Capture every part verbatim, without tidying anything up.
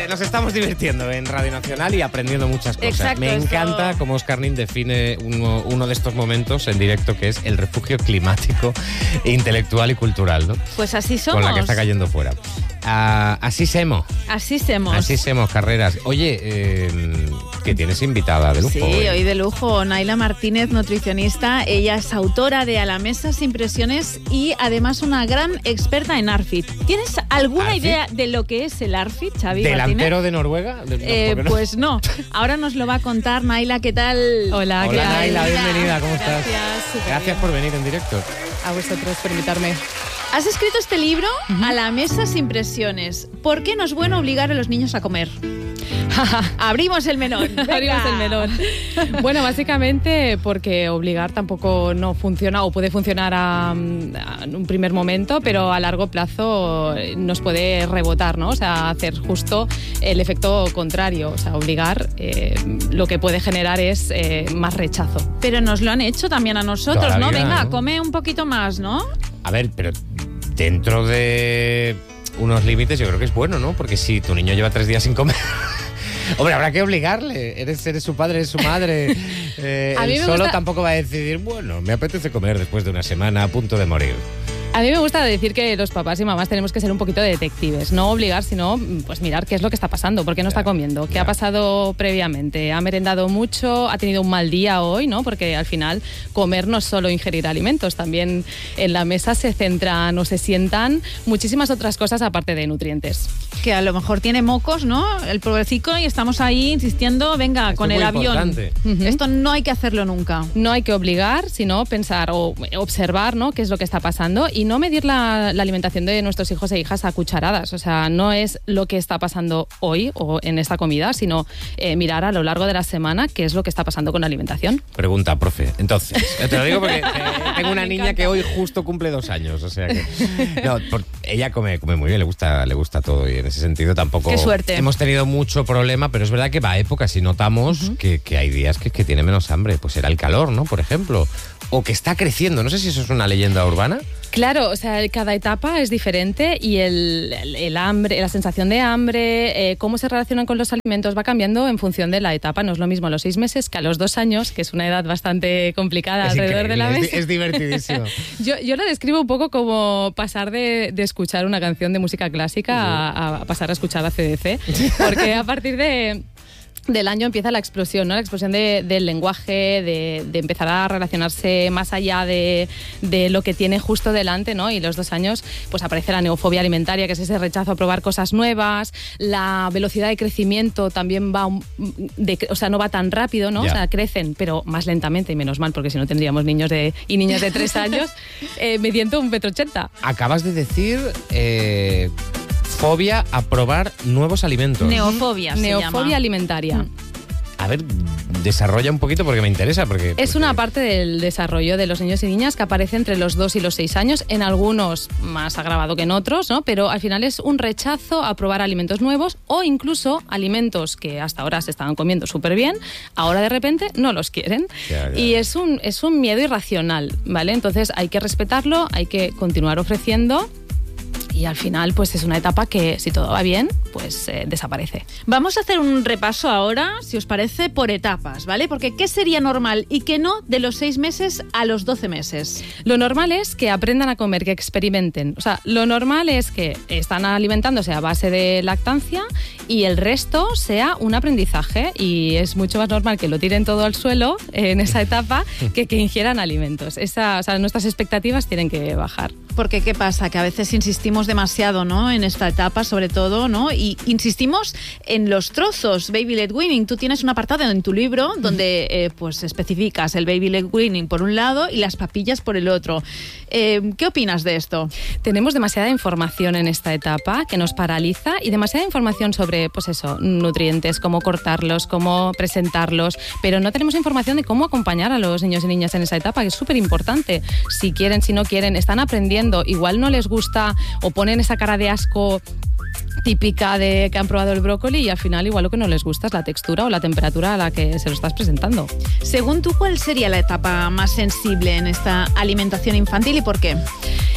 Eh, nos estamos divirtiendo en Radio Nacional y aprendiendo muchas cosas. Exacto, Me encanta eso. cómo Oscar Nin define uno, uno de estos momentos en directo, que es el refugio climático, intelectual y cultural, ¿no? Pues así somos. Con la que está cayendo fuera. Ah, así semos. Así somos. Así semos, Carreras. Oye, eh, que tienes invitada de lujo. Sí, hoy. hoy de lujo. Naila Martínez, nutricionista. Ella es autora de A la Mesa Sin Presiones y además una gran experta en ARFID. ¿Tienes alguna ¿ARFID? idea de lo que es el ARFID, Xavi ¿Delantero Martínez? de Noruega? No, Eh, ¿por qué no? pues no. Ahora nos lo va a contar Naila. ¿Qué tal? Hola, ¿qué Hola, tal? Naila, bienvenida. ¿Cómo estás? Gracias, súper Gracias bien. por venir en directo. A vosotros por invitarme. Has escrito este libro, A la Mesa Sin Presiones. ¿Por qué no es bueno obligar a los niños a comer? Abrimos el melón. Venga. Abrimos el melón. Bueno, básicamente porque obligar tampoco no funciona o puede funcionar a, a un primer momento, pero a largo plazo nos puede rebotar, ¿no? O sea, hacer justo el efecto contrario. O sea, obligar eh, lo que puede generar es eh, más rechazo. Pero nos lo han hecho también a nosotros, Toda la ¿no? vida, Venga, ¿no? come un poquito más, ¿no? A ver, pero dentro de unos límites yo creo que es bueno, ¿no? Porque si tu niño lleva tres días sin comer... Hombre, habrá que obligarle. Eres, eres su padre, eres su madre. Eh, A mí él me solo gusta- tampoco va a decidir, bueno, me apetece comer después de una semana a punto de morir. A mí me gusta decir que los papás y mamás tenemos que ser un poquito detectives, no obligar, sino pues mirar qué es lo que está pasando, por qué no Ya, está comiendo, qué ya. ha pasado previamente, ha merendado mucho, ha tenido un mal día hoy, ¿no? Porque al final comer no es solo ingerir alimentos, también en la mesa se centran o se sientan muchísimas otras cosas aparte de nutrientes. Que a lo mejor tiene mocos, ¿no? El pobrecito, y estamos ahí insistiendo, venga, Esto con es el muy avión. importante. Ujú. Esto no hay que hacerlo nunca. No hay que obligar, sino pensar o observar, ¿no?, qué es lo que está pasando y no medir la, la alimentación de nuestros hijos e hijas a cucharadas. O sea, no es lo que está pasando hoy o en esta comida, sino eh, mirar a lo largo de la semana qué es lo que está pasando con la alimentación. Pregunta, profe. Entonces, te lo digo porque eh, tengo una Me niña encanta. que hoy justo cumple dos años, o sea que... No, por- ella come, come muy bien, le gusta, le gusta todo y en ese sentido tampoco... Qué suerte. Hemos tenido mucho problema, pero es verdad que va a épocas y notamos uh-huh. que, que hay días que, que tiene menos hambre. Pues será el calor, ¿no? Por ejemplo. O que está creciendo. No sé si eso es una leyenda urbana. Claro, o sea, cada etapa es diferente y el, el, el hambre, la sensación de hambre, eh, cómo se relacionan con los alimentos va cambiando en función de la etapa. No es lo mismo a los seis meses que a los dos años, que es una edad bastante complicada Es alrededor de la increíble, mesa. Es, es divertidísimo. yo, yo lo describo un poco como pasar de, de escuchar una canción de música clásica sí. a, a pasar a escuchar a C D C, porque a partir de... del año empieza la explosión, ¿no? La explosión de, del lenguaje, de, de empezar a relacionarse más allá de, de lo que tiene justo delante, ¿no? Y los dos años, pues aparece la neofobia alimentaria, que es ese rechazo a probar cosas nuevas. La velocidad de crecimiento también va, de, o sea, no va tan rápido, ¿no? Ya. O sea, crecen, pero más lentamente y menos mal, porque si no tendríamos niños de, y niñas de tres años eh, midiendo un metro ochenta. Acabas de decir... Eh... fobia a probar nuevos alimentos. Neofobia se Neofobia llama. alimentaria. A ver, desarrolla un poquito porque me interesa. Porque, Es porque... una parte del desarrollo de los niños y niñas que aparece entre los dos y los seis años, en algunos más agravado que en otros, ¿no? Pero al final es un rechazo a probar alimentos nuevos o incluso alimentos que hasta ahora se estaban comiendo súper bien, ahora de repente no los quieren. Ya, ya. Y es un, es un miedo irracional, ¿vale? Entonces hay que respetarlo, hay que continuar ofreciendo. Y al final, pues es una etapa que, si todo va bien, pues eh, desaparece. Vamos a hacer un repaso ahora, si os parece, por etapas, ¿vale? Porque ¿qué sería normal y qué no de los seis meses a los doce meses? Lo normal es que aprendan a comer, que experimenten. O sea, lo normal es que están alimentándose a base de lactancia y el resto sea un aprendizaje. Y es mucho más normal que lo tiren todo al suelo en esa etapa que que ingieran alimentos. Esa, o sea, nuestras expectativas tienen que bajar. Porque ¿qué pasa? Que a veces insistimos demasiado, ¿no? En esta etapa, sobre todo, ¿no? Y insistimos en los trozos baby led weaning. Tú tienes un apartado en tu libro donde eh, pues especificas el baby led weaning por un lado y las papillas por el otro. Eh, ¿Qué opinas de esto? Tenemos demasiada información en esta etapa que nos paraliza y demasiada información sobre, pues eso, nutrientes, cómo cortarlos, cómo presentarlos, pero no tenemos información de cómo acompañar a los niños y niñas en esa etapa, que es súper importante. Si quieren, si no quieren, están aprendiendo. Igual no les gusta o ponen esa cara de asco típica de que han probado el brócoli y al final igual lo que no les gusta es la textura o la temperatura a la que se lo estás presentando. Según tú, ¿cuál sería la etapa más sensible en esta alimentación infantil y por qué?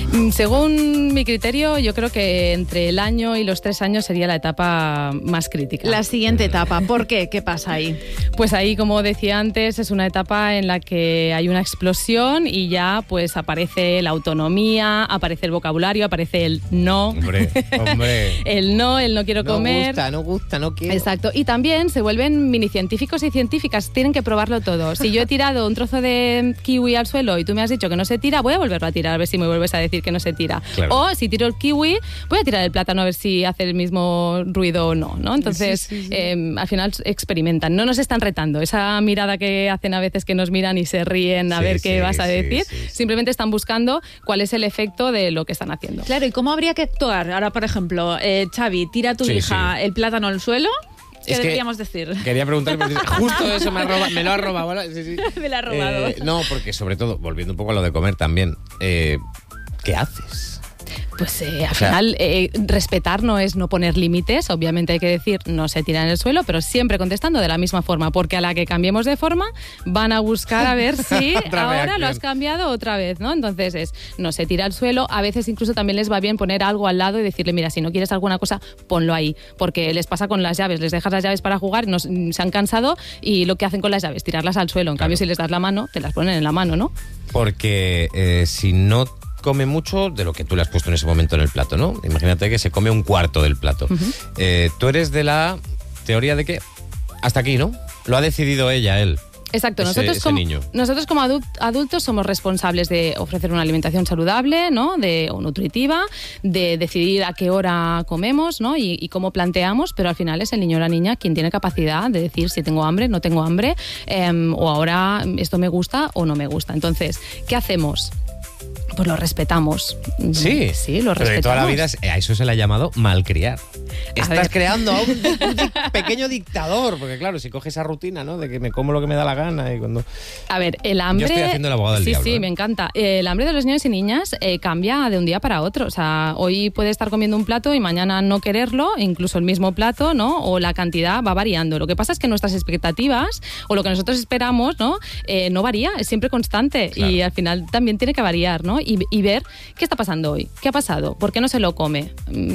Según mi criterio, yo creo que entre el año y los tres años sería la etapa más crítica. La siguiente etapa, ¿por qué? ¿Qué pasa ahí? Pues ahí, como decía antes, es una etapa en la que hay una explosión y ya pues aparece la autonomía, aparece el vocabulario, aparece el no. Hombre, hombre. El no, el no quiero no comer. No gusta, no gusta, no quiero. Exacto. Y también se vuelven mini científicos y científicas, tienen que probarlo todo. Si yo he tirado un trozo de kiwi al suelo y tú me has dicho que no se tira, voy a volverlo a tirar a ver si me vuelves a decir que no se tira. Claro. O si tiro el kiwi, voy a tirar el plátano a ver si hace el mismo ruido o no, ¿no? Entonces, sí, sí, sí. Eh, al final experimentan, no nos están retando. Esa mirada que hacen a veces que nos miran y se ríen a sí, ver sí, qué vas a decir, sí, sí, sí. simplemente están buscando cuál es el efecto de lo que están haciendo. Claro, ¿y cómo habría que actuar? Ahora, por ejemplo, eh, Xavi, tira a tu sí, hija sí. el plátano al suelo. ¿Qué es deberíamos decir? Quería preguntarle, porque justo eso me, ha roba, me lo ha robado. Bueno, sí, sí. Me lo ha robado. Eh, no, porque sobre todo, volviendo un poco a lo de comer también, eh, ¿qué haces? Pues eh, al o sea, final eh, respetar no es no poner límites, obviamente hay que decir no se tira en el suelo, pero siempre contestando de la misma forma, porque a la que cambiemos de forma van a buscar a ver si ahora reacción. Lo has cambiado otra vez, ¿no? Entonces es no se tira al suelo, a veces incluso también les va bien poner algo al lado y decirle mira, si no quieres alguna cosa, ponlo ahí, porque les pasa con las llaves, les dejas las llaves para jugar, nos, se han cansado y lo que hacen con las llaves, tirarlas al suelo, en claro. cambio si les das la mano, te las ponen en la mano, ¿no? Porque eh, si no come mucho de lo que tú le has puesto en ese momento en el plato, ¿no? Imagínate que se come un cuarto del plato. Uh-huh. Eh, tú eres de la teoría de que hasta aquí, ¿no? Lo ha decidido ella, él. Exacto, ese, nosotros, ese como, niño. nosotros como adultos somos responsables de ofrecer una alimentación saludable, ¿no? De, o nutritiva, de decidir a qué hora comemos, ¿no? Y, y cómo planteamos, pero al final es el niño o la niña quien tiene capacidad de decir si tengo hambre, no tengo hambre, eh, o ahora esto me gusta o no me gusta. Entonces, ¿qué hacemos? Pues lo respetamos. Sí, sí, lo respetamos. Pero de toda la vida a eso se le ha llamado malcriar. A Estás ver. creando a un, un pequeño dictador, porque claro, si coges esa rutina, ¿no? De que me como lo que me da la gana y cuando... A ver, el hambre... Yo estoy haciendo el abogado del sí, diablo. Sí, sí, ¿eh? me encanta. El hambre de los niños y niñas eh, cambia de un día para otro. O sea, hoy puede estar comiendo un plato y mañana no quererlo, incluso el mismo plato, ¿no? O la cantidad va variando. Lo que pasa es que nuestras expectativas o lo que nosotros esperamos, ¿no? Eh, no varía, es siempre constante. Claro. Y al final también tiene que variar, ¿no? Y, y ver qué está pasando hoy, qué ha pasado, por qué no se lo come.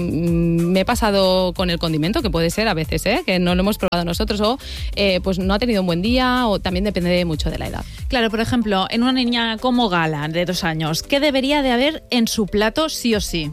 Me he pasado con el condimento, que puede ser a veces, ¿eh? Que no lo hemos probado nosotros, o eh, pues no ha tenido un buen día, o también depende mucho de la edad. Claro, por ejemplo, en una niña como Gala, de dos años, ¿qué debería de haber en su plato sí o sí?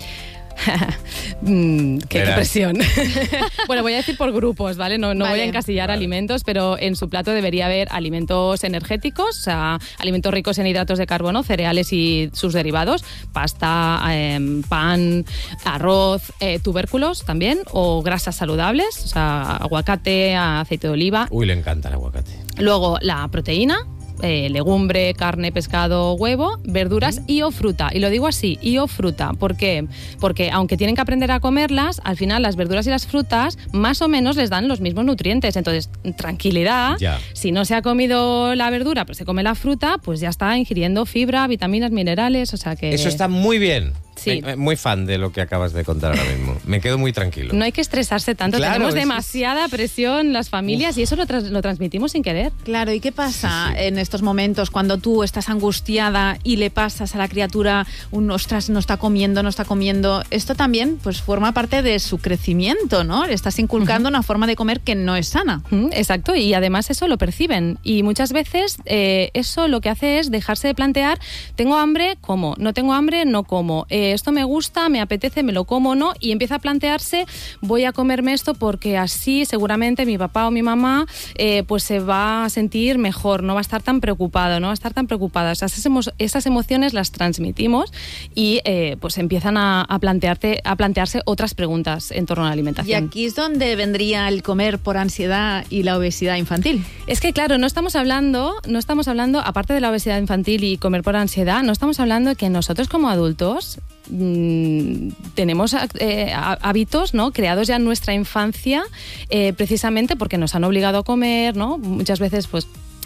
mm, qué, qué presión. Bueno, voy a decir por grupos, ¿vale? No, no vale, voy a encasillar vale. alimentos, pero en su plato debería haber alimentos energéticos, o sea, alimentos ricos en hidratos de carbono, cereales y sus derivados, pasta, eh, pan, arroz, eh, tubérculos también, o grasas saludables, o sea, aguacate, aceite de oliva. Uy, le encanta el aguacate. Luego la proteína. Eh, legumbre, carne, pescado, huevo, verduras y o fruta. Y lo digo así, y o fruta. ¿Por qué? Porque aunque tienen que aprender a comerlas, al final las verduras y las frutas más o menos les dan los mismos nutrientes. Entonces, tranquilidad. Ya. Si no se ha comido la verdura, pues se come la fruta, pues ya está ingiriendo fibra, vitaminas, minerales, o sea que... Eso está muy bien. Sí. Muy fan de lo que acabas de contar ahora mismo. Me quedo muy tranquilo. No hay que estresarse tanto. Claro, Tenemos es... demasiada presión las familias Uf. y eso lo, tra- lo transmitimos sin querer. Claro, ¿y qué pasa sí, sí. en estos momentos cuando tú estás angustiada y le pasas a la criatura un ostras, no está comiendo, no está comiendo? Esto también pues forma parte de su crecimiento, ¿no? Le estás inculcando uh-huh. una forma de comer que no es sana. Uh-huh. Exacto, y además eso lo perciben. Y muchas veces eh, eso lo que hace es dejarse de plantear, tengo hambre, como, no tengo hambre, no como. Eh, esto me gusta, me apetece, me lo como, ¿no? Y empieza a plantearse, voy a comerme esto porque así seguramente mi papá o mi mamá eh, pues se va a sentir mejor, no va a estar tan preocupado, no va a estar tan preocupada. Esas, emo- esas emociones las transmitimos y eh, pues empiezan a, a, plantearte, a plantearse otras preguntas en torno a la alimentación. Y aquí es donde vendría el comer por ansiedad y la obesidad infantil. Es que claro, no estamos hablando, no estamos hablando, aparte de la obesidad infantil y comer por ansiedad, no estamos hablando de que nosotros como adultos mmm, tenemos eh, hábitos, ¿no? creados ya en nuestra infancia, eh, precisamente porque nos han obligado a comer, ¿no? Muchas veces pues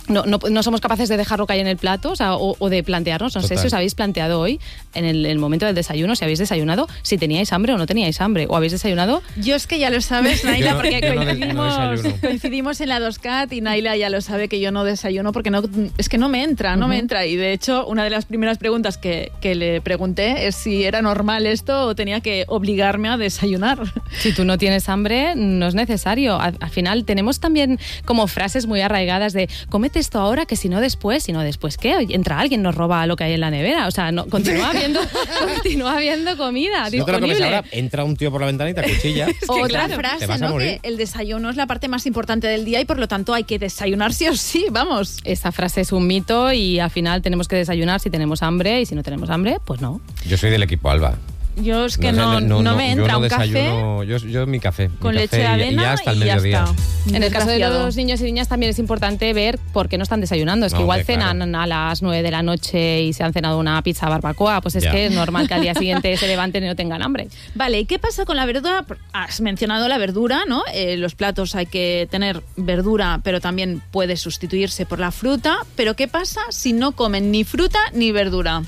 No, no, no somos capaces de dejarlo caer en el plato, o, sea, o, o de plantearnos, no Total. sé si os habéis planteado hoy, en el, el momento del desayuno, si habéis desayunado, si teníais hambre o no teníais hambre, o habéis desayunado. Yo es que ya lo sabes, Naila, no, porque no coincidimos, no coincidimos en la dos cat y Naila ya lo sabe que yo no desayuno porque no, es que no me entra, no uh-huh. me entra. Y de hecho, una de las primeras preguntas que, que le pregunté es si era normal esto o tenía que obligarme a desayunar. Si tú no tienes hambre, no es necesario. Al, al final tenemos también como frases muy arraigadas de cómete esto ahora, que si no después, si no después, ¿qué? Entra alguien, nos roba lo que hay en la nevera. O sea, no, continúa habiendo, continúa habiendo comida si disponible. No te lo comes ahora, entra un tío por la ventana y te acuchilla. Es que Otra claro, frase, ¿no? Que el desayuno es la parte más importante del día y por lo tanto hay que desayunar sí o sí, vamos. Esa frase es un mito y al final tenemos que desayunar si tenemos hambre y si no tenemos hambre, pues no. Yo soy del equipo Alba. Yo es que no, no, no, no me entra no un café. Yo, yo mi café. Con mi leche café de avena y ya hasta el y mediodía. Ya está. En el caso de los niños y niñas también es importante ver por qué no están desayunando. Es que no, igual hombre, cenan claro. a las nueve de la noche y se han cenado una pizza barbacoa. Pues es ya. que es normal que al día siguiente se levanten y no tengan hambre. Vale, ¿y qué pasa con la verdura? Has mencionado la verdura, ¿no? Eh, los platos hay que tener verdura, pero también puede sustituirse por la fruta. Pero ¿qué pasa si no comen ni fruta ni verdura?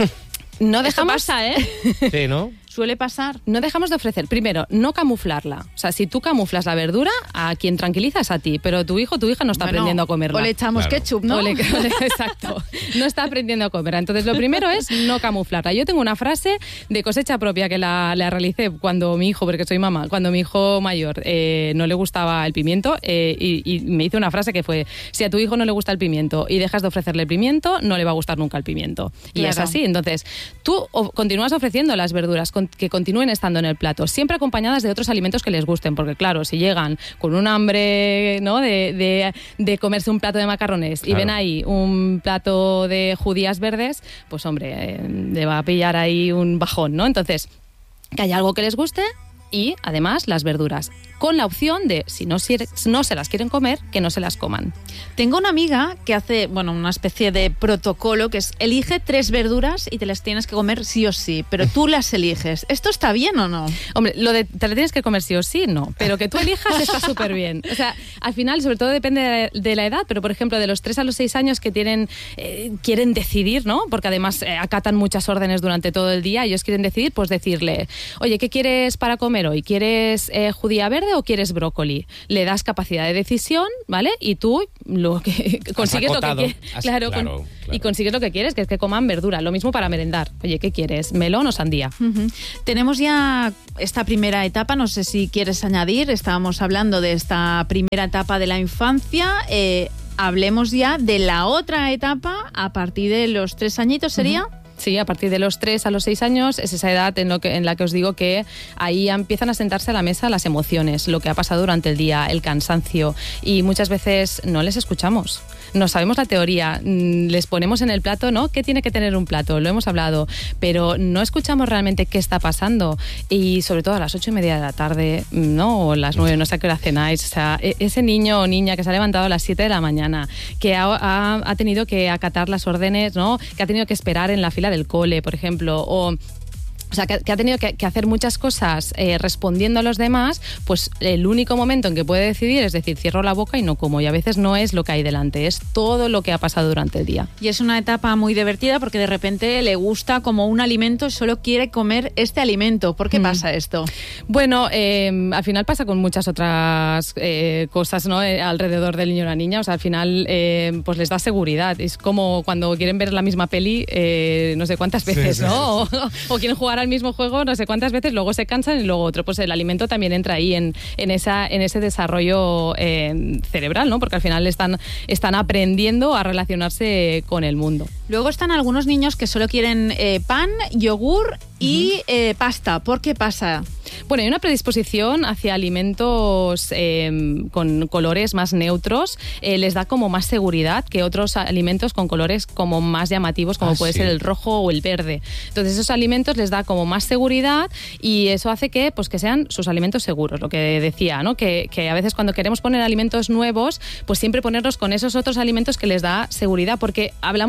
No dejamos, Esto pasa, ¿eh? Sí, ¿no? Suele pasar. No dejamos de ofrecer, primero, no camuflarla. O sea, si tú camuflas la verdura, a quien tranquilizas a ti, pero tu hijo o tu hija no está Bueno, aprendiendo a comerla. O le echamos Claro. ketchup, ¿no? O le- o le- exacto. No está aprendiendo a comerla. Entonces, lo primero es no camuflarla. Yo tengo una frase de cosecha propia que la, la realicé cuando mi hijo, porque soy mamá, cuando mi hijo mayor eh, no le gustaba el pimiento eh, y, y me hice una frase que fue, si a tu hijo no le gusta el pimiento y dejas de ofrecerle pimiento, no le va a gustar nunca el pimiento. Y Claro. es así. Entonces, tú o- continúas ofreciendo las verduras con- que continúen estando en el plato, siempre acompañadas de otros alimentos que les gusten, porque claro, si llegan con un hambre, ¿no?, de, de, de comerse un plato de macarrones y Claro. ven ahí un plato de judías verdes, pues hombre, eh, le va a pillar ahí un bajón, ¿no? Entonces, que haya algo que les guste y además las verduras, con la opción de, si no, si no se las quieren comer, que no se las coman. Tengo una amiga que hace, bueno, una especie de protocolo que es, elige tres verduras y te las tienes que comer sí o sí, pero tú las eliges. ¿Esto está bien o no? Hombre, lo de te la tienes que comer sí o sí, no. Pero que tú elijas está súper bien. O sea, al final, sobre todo depende de la edad, pero por ejemplo, de los tres a los seis años que tienen, eh, quieren decidir, ¿no? Porque además eh, acatan muchas órdenes durante todo el día, ellos quieren decidir, pues decirle, oye, ¿qué quieres para comer hoy? ¿Quieres eh, judía verde o quieres brócoli? Le das capacidad de decisión, ¿vale? Y tú lo que consigues lo que acotado. quieres. Has- Claro, claro, con- claro. y consigues lo que quieres, que es que coman verdura. Lo mismo para merendar. Oye, ¿qué quieres? ¿Melón o sandía? Ujú. Tenemos ya esta primera etapa, no sé si quieres añadir, estábamos hablando de esta primera etapa de la infancia, eh, hablemos ya de la otra etapa a partir de los tres añitos, ¿sería? Sí, a partir de los tres a los seis años es esa edad en, lo que, en la que os digo que ahí empiezan a sentarse a la mesa las emociones, lo que ha pasado durante el día, el cansancio, y muchas veces no les escuchamos. No sabemos la teoría, mm, les ponemos en el plato, ¿no? ¿Qué tiene que tener un plato? Lo hemos hablado, pero no escuchamos realmente qué está pasando. Y sobre todo a las ocho y media de la tarde, ¿no? O las nueve, no sé a qué hora cenáis. O sea, e- ese niño o niña que se ha levantado a las siete de la mañana, que ha, ha- ha tenido que acatar las órdenes, ¿no? Que ha tenido que esperar en la fila del cole, por ejemplo, o... O sea, que, que ha tenido que, que hacer muchas cosas eh, respondiendo a los demás, pues el único momento en que puede decidir es decir, cierro la boca y no como. Y a veces no es lo que hay delante, es todo lo que ha pasado durante el día. Y es una etapa muy divertida porque de repente le gusta como un alimento y solo quiere comer este alimento. ¿Por qué Mm. pasa esto? Bueno, eh, al final pasa con muchas otras eh, cosas, ¿no? Eh, alrededor del niño o la niña. O sea, al final eh, pues les da seguridad. Es como cuando quieren ver la misma peli eh, no sé cuántas veces, Sí, sí, ¿no? O, o quieren jugar al mismo juego no sé cuántas veces, luego se cansan y luego otro. Pues el alimento también entra ahí en, en, esa, en ese desarrollo eh, cerebral, ¿no? Porque al final están, están aprendiendo a relacionarse con el mundo. Luego están algunos niños que solo quieren eh, pan, yogur y eh, pasta. ¿Por qué pasa? Bueno, hay una predisposición hacia alimentos eh, con colores más neutros, eh, les da como más seguridad que otros alimentos con colores como más llamativos, como Ah, puede sí. ser el rojo o el verde. Entonces esos alimentos les da como más seguridad y eso hace que, pues, que sean sus alimentos seguros, lo que decía, ¿no? Que, que a veces cuando queremos poner alimentos nuevos, pues siempre ponerlos con esos otros alimentos que les da seguridad, porque hablamos de que el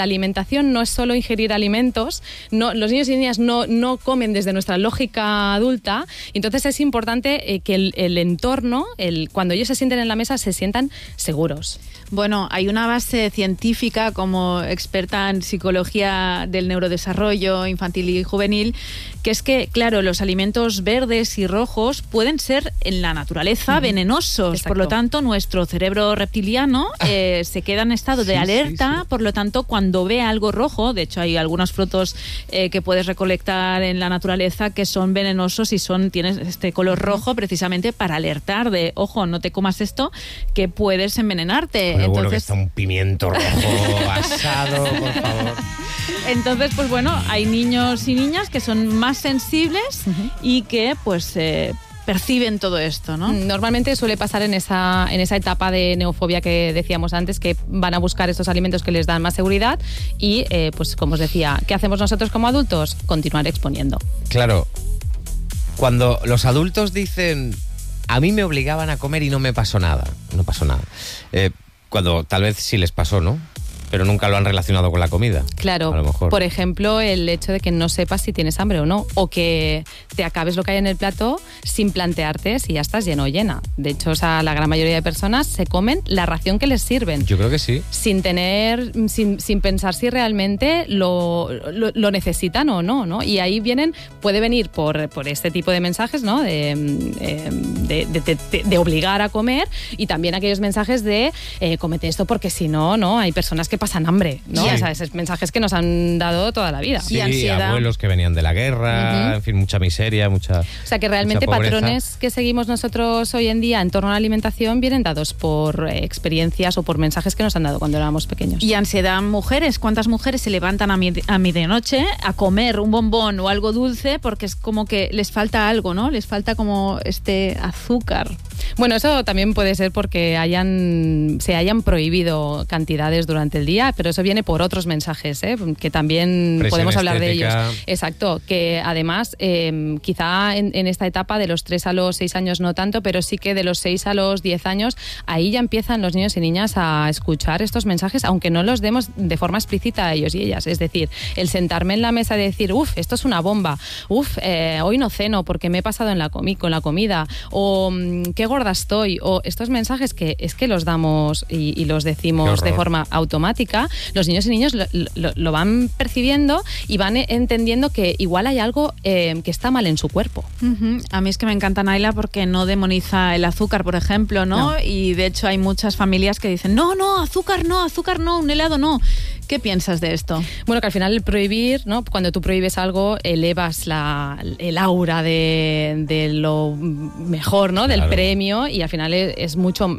alimentación no es solo ingerir alimentos, no, los niños y niñas no, no comen desde nuestra lógica adulta, entonces es importante eh, que el, el entorno, el, cuando ellos se sienten en la mesa, se sientan seguros. Bueno, hay una base científica como experta en psicología del neurodesarrollo infantil y juvenil, que es que, claro, los alimentos verdes y rojos pueden ser en la naturaleza uh-huh. venenosos. Exacto. Por lo tanto, nuestro cerebro reptiliano eh, se queda en estado de sí, alerta, sí, sí. Por lo tanto, cuando ve algo rojo, de hecho hay algunos frutos eh, que puedes recolectar en la naturaleza que son venenosos y son tienes este color rojo precisamente para alertar de, ojo, no te comas esto, que puedes envenenarte. Bueno, Entonces, bueno que está un pimiento rojo asado, por favor. Entonces, pues bueno, hay niños y niñas que son más sensibles uh-huh. y que pues eh, perciben todo esto, ¿no? Normalmente suele pasar en esa, en esa etapa de neofobia que decíamos antes, que van a buscar estos alimentos que les dan más seguridad y, eh, pues como os decía, ¿qué hacemos nosotros como adultos? Continuar exponiendo. Claro, cuando los adultos dicen, a mí me obligaban a comer y no me pasó nada, no pasó nada. Eh, cuando tal vez sí les pasó, ¿no? Pero nunca lo han relacionado con la comida. Claro, a lo mejor. Por ejemplo, el hecho de que no sepas si tienes hambre o no, o que te acabes lo que hay en el plato sin plantearte si ya estás lleno o llena. De hecho, o sea, la gran mayoría de personas se comen la ración que les sirven. Yo creo que sí. Sin tener, sin, sin pensar si realmente lo, lo, lo necesitan o no, ¿no? Y ahí vienen, puede venir por, por este tipo de mensajes, ¿no? De, de, de, de, de, de obligar a comer, y también aquellos mensajes de eh, cómete esto porque si no, ¿no? Hay personas que pasan hambre, ¿no? Sí. O sea, esos mensajes que nos han dado toda la vida. Sí, y ansiedad. Abuelos que venían de la guerra, uh-huh. en fin, mucha miseria, mucha O sea, que realmente patrones que seguimos nosotros hoy en día en torno a la alimentación vienen dados por eh, experiencias o por mensajes que nos han dado cuando éramos pequeños. Y ansiedad, mujeres. ¿Cuántas mujeres se levantan a, mi, a medianoche a comer un bombón o algo dulce porque es como que les falta algo, ¿no? Les falta como este azúcar. Bueno, eso también puede ser porque hayan se hayan prohibido cantidades durante el día, pero eso viene por otros mensajes, ¿eh? Que también Presión podemos hablar estética. de ellos. Exacto, que además eh, quizá en, en esta etapa de los tres a los seis años no tanto, pero sí que de los seis a los diez años, ahí ya empiezan los niños y niñas a escuchar estos mensajes, aunque no los demos de forma explícita a ellos y ellas. Es decir, el sentarme en la mesa y decir, uff, esto es una bomba, uff, eh, hoy no ceno porque me he pasado en la comi- con la comida, o qué gorda estoy, o estos mensajes que es que los damos y, y los decimos de forma automática, los niños y niños lo, lo, lo van percibiendo y van entendiendo que igual hay algo eh, que está mal en su cuerpo. Uh-huh. A mí es que me encanta Naila porque no demoniza el azúcar, por ejemplo, ¿no? no. Y de hecho hay muchas familias que dicen, no, no, azúcar no, azúcar no, un helado no. ¿Qué piensas de esto? Bueno, que al final el prohibir, ¿no? Cuando tú prohíbes algo, elevas la, el aura de, de lo mejor, ¿no? Del claro. premio, y al final es, es mucho